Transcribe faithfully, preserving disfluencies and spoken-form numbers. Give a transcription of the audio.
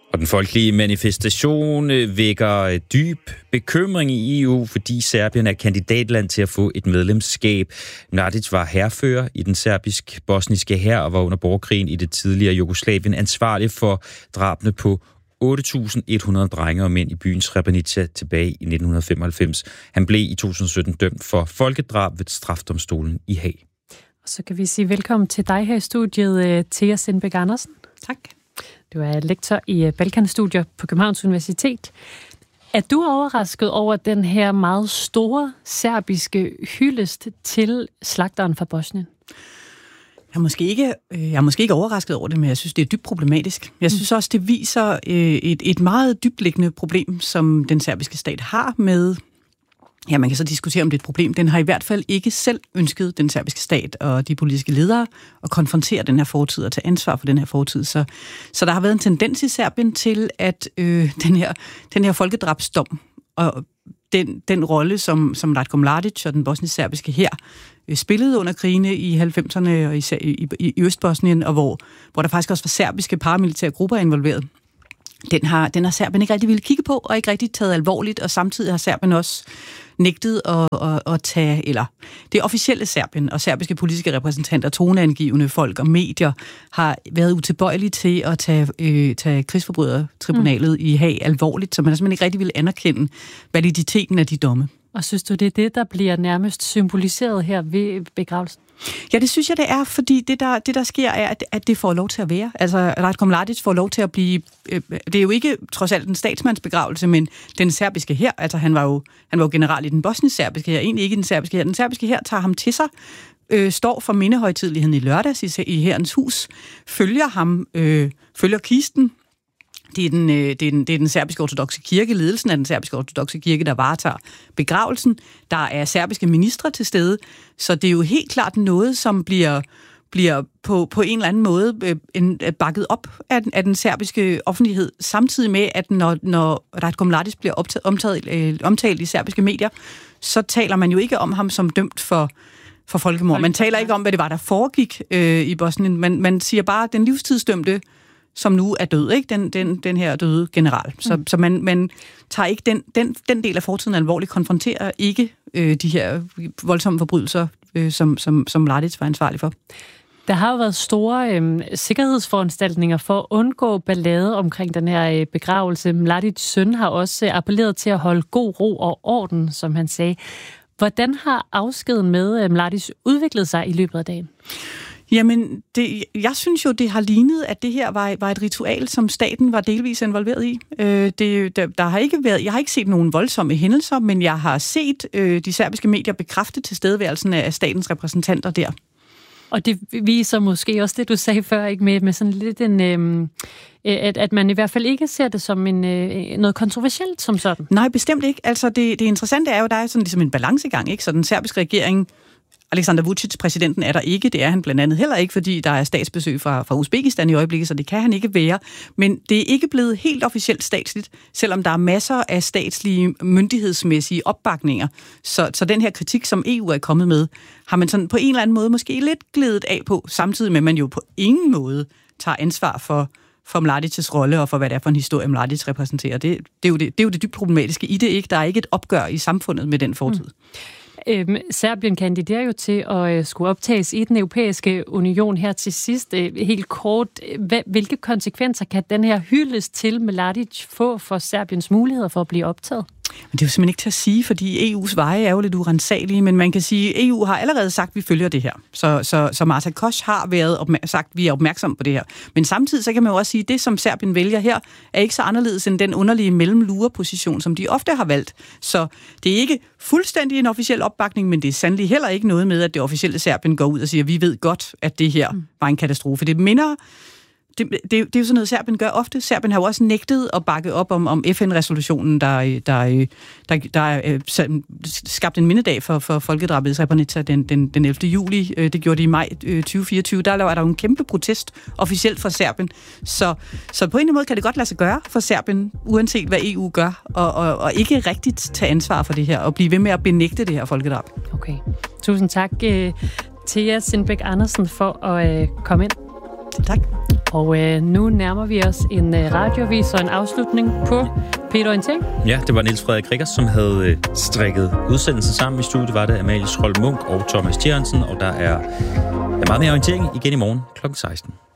Og den folkelige manifestation vækker dyb bekymring i E U, fordi Serbien er kandidatland til at få et medlemskab. Mladic var hærfører i den serbisk-bosniske hær og var under borgerkrigen i det tidligere Jugoslavien ansvarlig for drabene på otte tusind et hundrede drenge og mænd i byen Srebrenica tilbage i nitten femoghalvfems. Han blev i to tusind sytten dømt for folkedrab ved strafdomstolen i Haag. Og så kan vi sige velkommen til dig her i studiet, Thea Sindbæk Andersen. Tak. Du er lektor i Balkanstudier på Københavns Universitet. Er du overrasket over den her meget store serbiske hyldest til slagteren fra Bosnien? Jeg er, måske ikke, jeg er måske ikke overrasket over det, men jeg synes, det er dybt problematisk. Jeg synes også, det viser et, et meget dybtliggende problem, som den serbiske stat har med... Ja, man kan så diskutere, om det er et problem. Den har i hvert fald ikke selv ønsket, den serbiske stat og de politiske ledere, at konfrontere den her fortid og tage ansvar for den her fortid. Så, så der har været en tendens i Serbien til, at øh, den, her, den her folkedrabsdom og den, den rolle, som, som Ratko Mladic og den bosnisk-serbiske hær øh, spillede under krigene i halvfemserne og især i, i, i Østbosnien, og hvor, hvor der faktisk også var serbiske paramilitære grupper involveret. Den har, den har Serbien ikke rigtig ville kigge på, og ikke rigtig taget alvorligt, og samtidig har Serbien også nægtet at, at, at tage, eller det officielle Serbien og serbiske politiske repræsentanter, toneangivende folk og medier, har været utilbøjelige til at tage, øh, tage krigsforbrydertribunalet mm. i Haag alvorligt, så man simpelthen ikke rigtig ville anerkende validiteten af de domme. Og synes du, det er det, der bliver nærmest symboliseret her ved begravelsen? Ja, det synes jeg, det er, fordi det der, det, der sker, er, at, at det får lov til at være. Altså, Ratko Mladic får lov til at blive... Øh, det er jo ikke trods alt en statsmandsbegravelse, men den serbiske hær, altså han var jo, han var jo general i den bosnisk-serbiske hær, egentlig ikke den serbiske hær. Den serbiske hær tager ham til sig, øh, står for mindehøjtideligheden i lørdags i, i hærens hus, følger ham, øh, følger kisten. Det er, den, det, er den, det er den serbiske ortodokse kirke, ledelsen af den serbiske ortodokse kirke, der varetager begravelsen. Der er serbiske ministre til stede, så det er jo helt klart noget, som bliver, bliver på, på en eller anden måde øh, en, bakket op af, af den serbiske offentlighed, samtidig med, at når, når Ratko Mladic bliver optaget, omtalt, øh, omtalt i serbiske medier, så taler man jo ikke om ham som dømt for, for folkemord. Man taler ikke om, hvad det var, der foregik øh, i Bosnien. Man, man siger bare, at den livstidsdømte, som nu er død, ikke? Den, den, den her døde general. Så, mm. så man, man tager ikke den, den, den del af fortiden alvorligt, konfronterer ikke øh, de her voldsomme forbrydelser, øh, som, som, som Mladic var ansvarlig for. Der har jo været store øh, sikkerhedsforanstaltninger for at undgå ballade omkring den her øh, begravelse. Mladics søn har også øh, appelleret til at holde god ro og orden, som han sagde. Hvordan har afskeden med øh, Mladic udviklet sig i løbet af dagen? Jamen, det, jeg synes jo, det har lignet, at det her var, var et ritual, som staten var delvis involveret i. Øh, det, der, der har ikke været, jeg har ikke set nogen voldsomme hændelser, men jeg har set øh, de serbiske medier bekræfte tilstedeværelsen af statens repræsentanter der. Og det viser måske også det, du sagde før, ikke med, med sådan lidt en... Øh, at, at man i hvert fald ikke ser det som en, øh, noget kontroversielt som sådan. Nej, bestemt ikke. Altså, det, det interessante er jo, der er sådan ligesom en balancegang, ikke? Så den serbiske regering... Aleksandar Vučić, præsidenten, er der ikke. Det er han blandt andet heller ikke, fordi der er statsbesøg fra, fra Uzbekistan i øjeblikket, så det kan han ikke være. Men det er ikke blevet helt officielt statsligt, selvom der er masser af statslige myndighedsmæssige opbakninger. Så, så den her kritik, som E U er kommet med, har man sådan på en eller anden måde måske lidt glædet af på, samtidig med, at man jo på ingen måde tager ansvar for, for Mladics rolle og for, hvad det er for en historie, Mladic repræsenterer. Det, det, er jo det, det er jo det dybt problematiske i det, ikke? Der er ikke et opgør i samfundet med den fortid. Mm. Øhm, Serbien kandiderer jo til at øh, skulle optages i den europæiske union her til sidst. Øh, helt kort, Hva, hvilke konsekvenser kan den her hyldest til Mladic få for Serbiens muligheder for at blive optaget? Men det er jo simpelthen ikke til at sige, fordi E U's veje er jo lidt urensagelige, men man kan sige, at E U har allerede sagt, at vi følger det her. Så, så, så Marta Koch har været opmær- sagt, at vi er opmærksomme på det her. Men samtidig så kan man jo også sige, at det, som Serbien vælger her, er ikke så anderledes end den underlige mellemlureposition, som de ofte har valgt. Så det er ikke fuldstændig en officiel opbakning, men det er sandelig heller ikke noget med, at det officielle Serbien går ud og siger, at vi ved godt, at det her var en katastrofe. Det minder... Det, det, det er jo sådan noget, Serbien gør ofte. Serbien har jo også nægtet at bakke op om, om F N-resolutionen, der, der, der, der er skabt en mindedag for, for folkedrabet i Srebrenica den, den, den ellevte juli. Det gjorde de i maj tyve fireogtyve. Der var der jo en kæmpe protest officielt fra Serbien. Så, så på en eller anden måde kan det godt lade sig gøre for Serbien, uanset hvad E U gør, og, og, og ikke rigtigt tage ansvar for det her, og blive ved med at benægte det her folkedrab. Okay. Tusind tak, Thea Sindbæk Andersen, for at komme ind. Tak. Og øh, nu nærmer vi os en øh, radioavis og en afslutning på P et Orientering. Ja, det var Niels Frederik Rickers, som havde øh, strikket udsendelsen sammen. I studiet var det Amalie Schroll Munk og Thomas Tjernsen, og der er, er meget mere orientering igen i morgen klokken seksten.